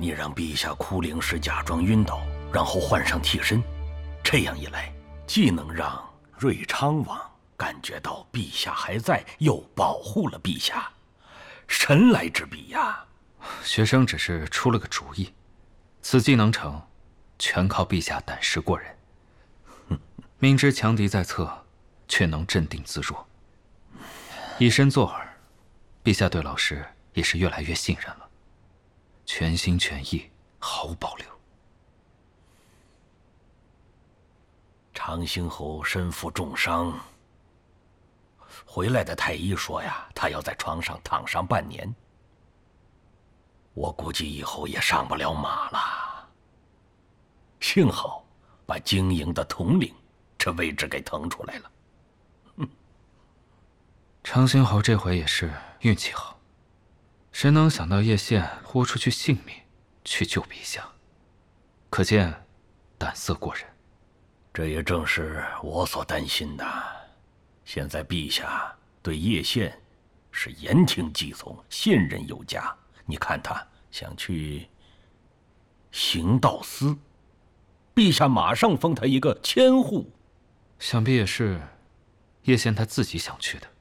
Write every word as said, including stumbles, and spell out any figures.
你让陛下哭灵时假装晕倒，然后换上替身，这样一来，既能让瑞昌王感觉到陛下还在，又保护了陛下，神来之笔呀！ 学生只是出了个主意，此计能成，全靠陛下胆识过人。明知强敌在侧，却能镇定自若。以身作饵，陛下对老师也是越来越信任了，全心全意，毫无保留。 长兴侯身负重伤，回来的太医说呀，他要在床上躺上半年。我估计以后也上不了马了。幸好把经营的统领这位置给腾出来了。 长兴侯这回也是运气好，谁能想到叶县豁出去性命去救陛下，可见胆色过人。 这也正是我所担心的。现在陛下对叶县是言听计从，信任有加。你看他想去行道司，陛下马上封他一个千户。 想必也是叶县他自己想去的。